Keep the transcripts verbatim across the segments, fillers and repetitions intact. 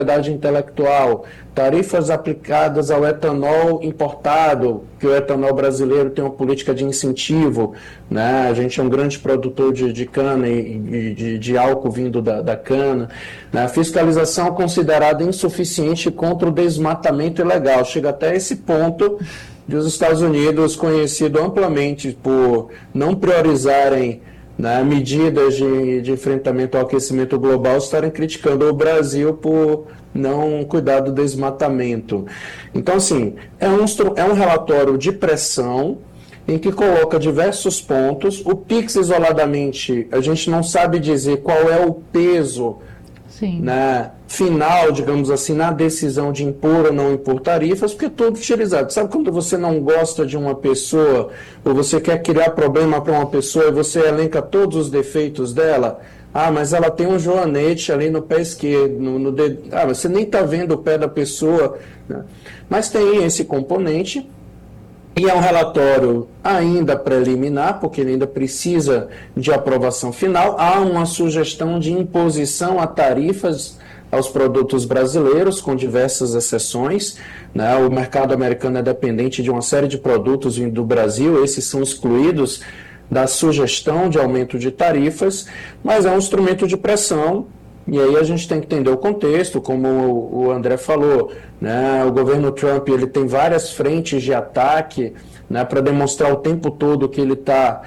propriedade intelectual, tarifas aplicadas ao etanol importado, que o etanol brasileiro tem uma política de incentivo, né? A gente é um grande produtor de, de cana e de, de álcool vindo da, da cana, né? A fiscalização considerada insuficiente contra o desmatamento ilegal, chega até esse ponto de os Estados Unidos, conhecido amplamente por não priorizarem, né, medidas de, de enfrentamento ao aquecimento global, estarem criticando o Brasil por não cuidar do desmatamento. Então, assim, é um, é um relatório de pressão em que coloca diversos pontos. O PIX, isoladamente, a gente não sabe dizer qual é o peso, né, final, digamos assim, na decisão de impor ou não impor tarifas, porque é tudo utilizado. Sabe quando você não gosta de uma pessoa, ou você quer criar problema para uma pessoa e você elenca todos os defeitos dela? Ah, mas ela tem um joanete ali no pé esquerdo, no, no dedo. Ah, você nem está vendo o pé da pessoa, né? Mas tem esse componente. E é um relatório ainda preliminar, porque ele ainda precisa de aprovação final. Há uma sugestão de imposição a tarifas aos produtos brasileiros, com diversas exceções, né? O mercado americano é dependente de uma série de produtos vindo do Brasil, esses são excluídos da sugestão de aumento de tarifas, mas é um instrumento de pressão. E aí a gente tem que entender o contexto, como o André falou, né? O governo Trump, ele tem várias frentes de ataque, né, para demonstrar o tempo todo que ele está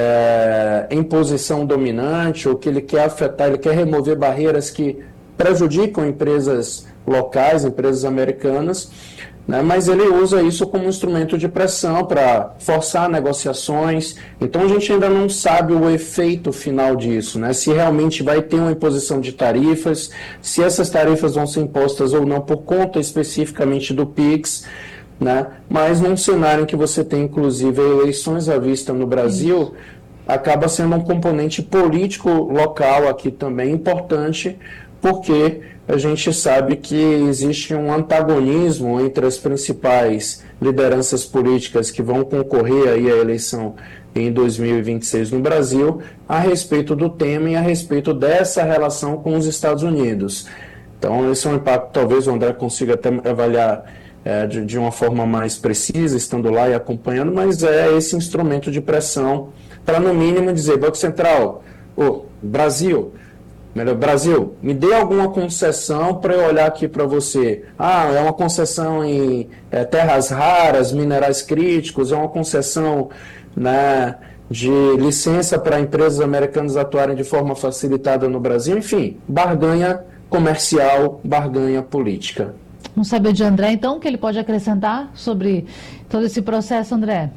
é, em posição dominante, ou que ele quer afetar, ele quer remover barreiras que prejudicam empresas locais, empresas americanas, né, mas ele usa isso como instrumento de pressão para forçar negociações. Então a gente ainda não sabe o efeito final disso, né? Se realmente vai ter uma imposição de tarifas, se essas tarifas vão ser impostas ou não por conta especificamente do PIX, né? Mas num cenário em que você tem inclusive eleições à vista no Brasil, acaba sendo um componente político local aqui também importante, porque a gente sabe que existe um antagonismo entre as principais lideranças políticas que vão concorrer aí à eleição em dois mil e vinte e seis no Brasil, a respeito do tema e a respeito dessa relação com os Estados Unidos. Então, esse é um impacto, talvez o André consiga até avaliar é, de, de uma forma mais precisa, estando lá e acompanhando, mas é esse instrumento de pressão para, no mínimo, dizer, Banco Central, ô, Brasil... Melhor, Brasil, me dê alguma concessão para eu olhar aqui para você. Ah, é uma concessão em é, terras raras, minerais críticos, é uma concessão, né, de licença para empresas americanas atuarem de forma facilitada no Brasil. Enfim, barganha comercial, barganha política. Vamos saber de André, então, o que ele pode acrescentar sobre todo esse processo, André?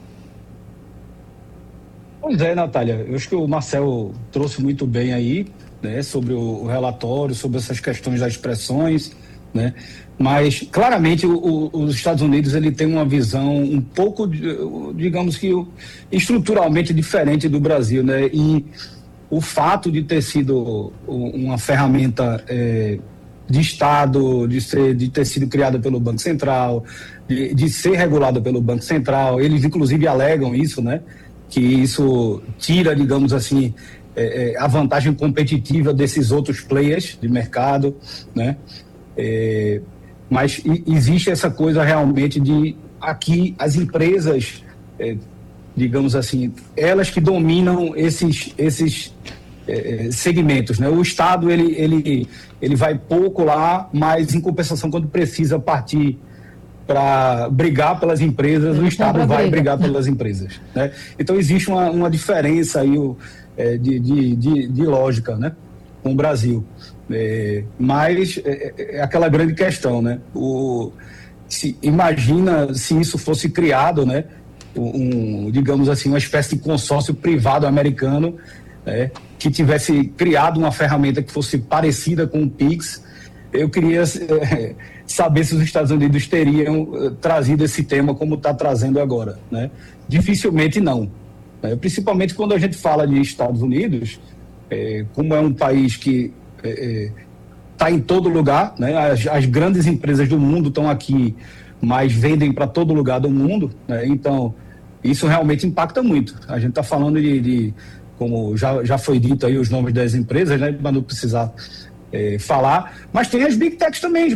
Pois é, Natália, eu acho que o Marcel trouxe muito bem aí, né, sobre o, o relatório, sobre essas questões das expressões, né, mas claramente o, o, os Estados Unidos ele tem uma visão um pouco, digamos que estruturalmente diferente do Brasil, né, e o fato de ter sido uma ferramenta é, de Estado, de, ser, de ter sido criada pelo Banco Central, de, de ser regulada pelo Banco Central, eles inclusive alegam isso, né, que isso tira, digamos assim, É, é, a vantagem competitiva desses outros players de mercado, né? É, mas e, existe essa coisa realmente de aqui as empresas, é, digamos assim, elas que dominam esses, esses é, segmentos, né? O Estado ele, ele, ele vai pouco lá, mas em compensação quando precisa partir para brigar pelas empresas, o Estado vai brigar pelas empresas, né? Então existe uma, uma diferença aí o, é, de, de, de, de lógica, né, com o Brasil. É, mas é, é aquela grande questão, né? O, se, imagina se isso fosse criado, né? Um, digamos assim, uma espécie de consórcio privado americano, né, que tivesse criado uma ferramenta que fosse parecida com o PIX. Eu queria é, saber se os Estados Unidos teriam uh, trazido esse tema como está trazendo agora, né? Dificilmente não, né? Principalmente quando a gente fala de Estados Unidos, é, como é um país que está é, em todo lugar, né? As, as grandes empresas do mundo estão aqui, mas vendem para todo lugar do mundo, né? Então isso realmente impacta muito. A gente está falando de, de, como já, já foi dito aí os nomes das empresas, né? Para não precisar É, falar, mas tem as Big Techs também,